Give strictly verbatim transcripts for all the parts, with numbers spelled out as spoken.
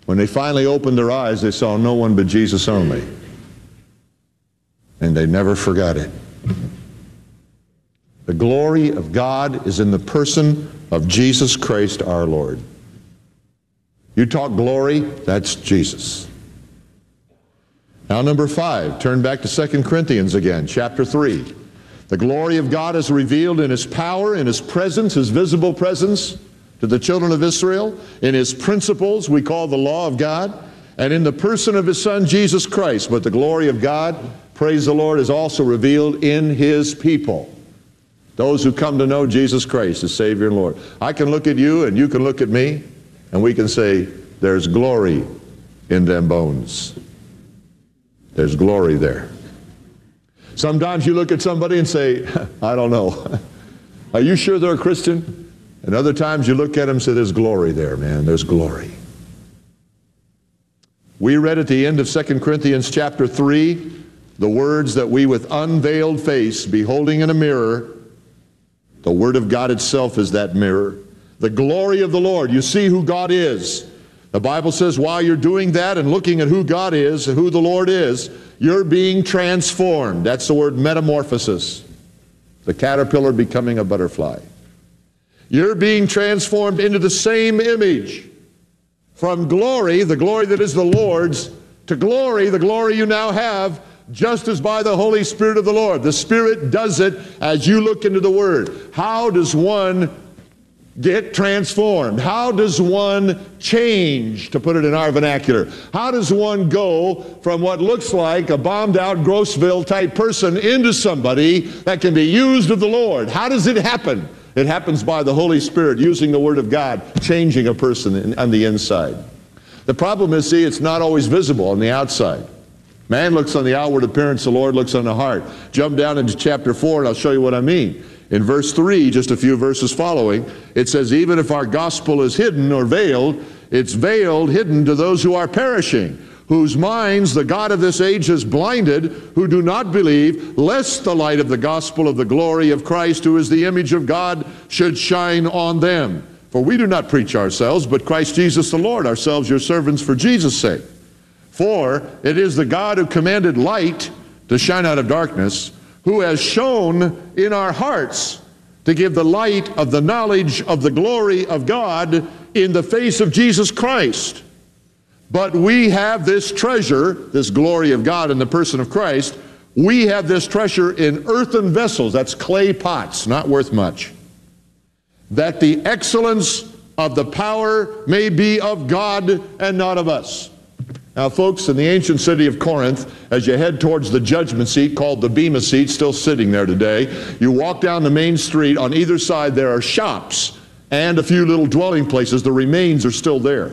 When they finally opened their eyes, they saw no one but Jesus only. And they never forgot it. The glory of God is in the person of Jesus Christ our Lord. You talk glory, that's Jesus. Now number five, turn back to Second Corinthians again, chapter three. The glory of God is revealed in His power, in His presence, His visible presence to the children of Israel, in His principles we call the law of God, and in the person of His Son Jesus Christ. But the glory of God, praise the Lord, is also revealed in His people. Those who come to know Jesus Christ as Savior and Lord. I can look at you and you can look at me and we can say, there's glory in them bones. There's glory there. Sometimes you look at somebody and say, I don't know. Are you sure they're a Christian? And other times you look at them and say, there's glory there, man. There's glory. We read at the end of Second Corinthians chapter three, the words that we with unveiled face, beholding in a mirror, the Word of God itself is that mirror. The glory of the Lord. You see who God is. The Bible says while you're doing that and looking at who God is and who the Lord is, you're being transformed. That's the word metamorphosis. The caterpillar becoming a butterfly. You're being transformed into the same image. From glory, the glory that is the Lord's, to glory, the glory you now have, just as by the Holy Spirit of the Lord. The Spirit does it as you look into the Word. How does one get transformed? How does one change, to put it in our vernacular? How does one go from what looks like a bombed out Grossville type person into somebody that can be used of the Lord? How does it happen? It happens by the Holy Spirit using the Word of God, changing a person in, on the inside. The problem is, see, it's not always visible on the outside. Man looks on the outward appearance, the Lord looks on the heart. Jump down into chapter four and I'll show you what I mean. In verse three, just a few verses following, it says, even if our gospel is hidden or veiled, it's veiled, hidden to those who are perishing, whose minds the God of this age has blinded, who do not believe, lest the light of the gospel of the glory of Christ, who is the image of God, should shine on them. For we do not preach ourselves, but Christ Jesus the Lord, ourselves your servants for Jesus' sake. For it is the God who commanded light to shine out of darkness, who has shone in our hearts to give the light of the knowledge of the glory of God in the face of Jesus Christ. But we have this treasure, this glory of God in the person of Christ, we have this treasure in earthen vessels, that's clay pots, not worth much, that the excellence of the power may be of God and not of us. Now, folks, in the ancient city of Corinth, as you head towards the judgment seat called the Bema seat, still sitting there today, you walk down the main street. On either side there are shops and a few little dwelling places. The remains are still there.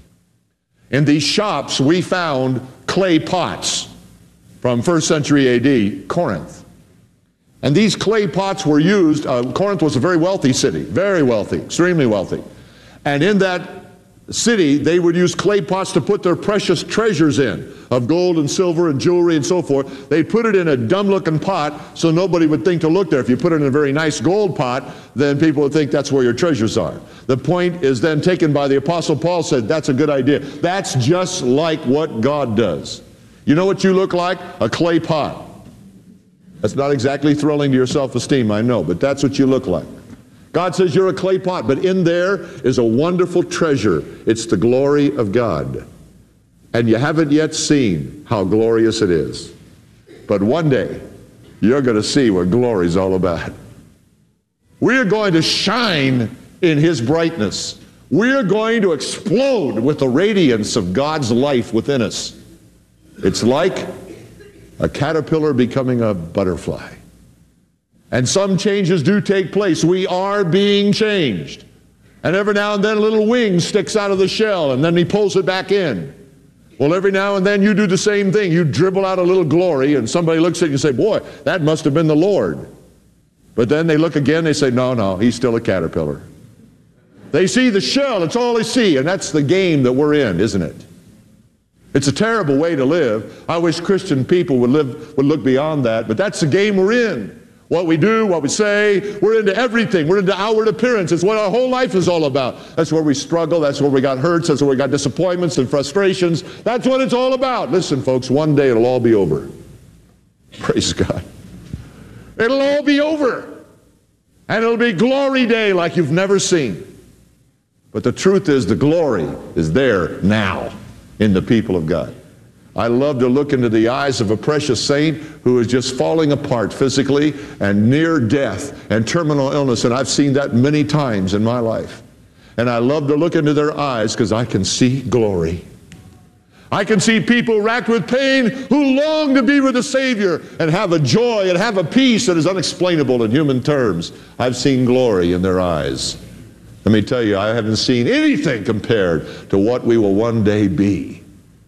In these shops, we found clay pots from first century A D, Corinth. And these clay pots were used. Uh, Corinth was a very wealthy city, very wealthy, extremely wealthy. And in that city, they would use clay pots to put their precious treasures in, of gold and silver and jewelry and so forth. They put it in a dumb-looking pot so nobody would think to look there. If you put it in a very nice gold pot, then people would think that's where your treasures are. The point is then taken by the Apostle Paul, said, that's a good idea. That's just like what God does. You know what you look like? A clay pot. That's not exactly thrilling to your self-esteem, I know, but that's what you look like. God says you're a clay pot, but in there is a wonderful treasure. It's the glory of God. And you haven't yet seen how glorious it is. But one day, you're going to see what glory is all about. We're going to shine in His brightness. We're going to explode with the radiance of God's life within us. It's like a caterpillar becoming a butterfly. And some changes do take place. We are being changed. And every now and then a little wing sticks out of the shell and then He pulls it back in. Well, every now and then you do the same thing. You dribble out a little glory and somebody looks at you and say, boy, that must have been the Lord. But then they look again, they say, no, no, he's still a caterpillar. They see the shell, it's all they see, and that's the game that we're in, isn't it? It's a terrible way to live. I wish Christian people would live, would look beyond that, but that's the game we're in. What we do, what we say, we're into everything. We're into outward appearance. It's what our whole life is all about. That's where we struggle. That's where we got hurts. That's where we got disappointments and frustrations. That's what it's all about. Listen, folks, one day it'll all be over. Praise God. It'll all be over. And it'll be glory day like you've never seen. But the truth is, the glory is there now in the people of God. I love to look into the eyes of a precious saint who is just falling apart physically and near death and terminal illness, and I've seen that many times in my life. And I love to look into their eyes because I can see glory. I can see people racked with pain who long to be with the Savior and have a joy and have a peace that is unexplainable in human terms. I've seen glory in their eyes. Let me tell you, I haven't seen anything compared to what we will one day be.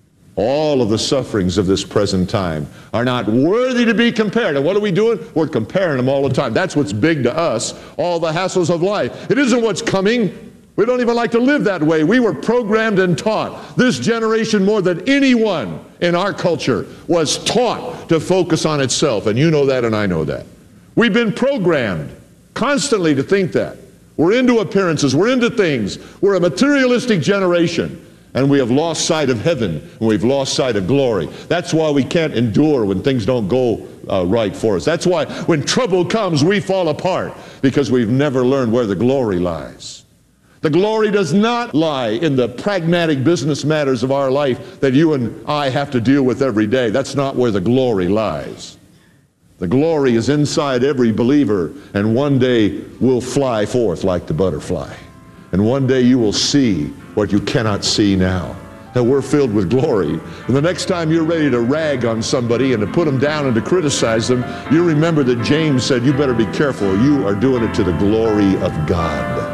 All of the sufferings of this present time are not worthy to be compared. And what are we doing? We're comparing them all the time. That's what's big to us, all the hassles of life. It isn't what's coming. We don't even like to live that way. We were programmed and taught. This generation, more than anyone in our culture, was taught to focus on itself. And you know that and I know that. We've been programmed constantly to think that. We're into appearances. We're into things. We're a materialistic generation. And we have lost sight of heaven, and we've lost sight of glory. That's why we can't endure when things don't go uh, right for us. That's why when trouble comes, we fall apart, because we've never learned where the glory lies. The glory does not lie in the pragmatic business matters of our life that you and I have to deal with every day. That's not where the glory lies. The glory is inside every believer, and one day we'll fly forth like the butterfly. And one day you will see what you cannot see now. That we're filled with glory. And the next time you're ready to rag on somebody and to put them down and to criticize them, you remember that James said, you better be careful. You are doing it to the glory of God.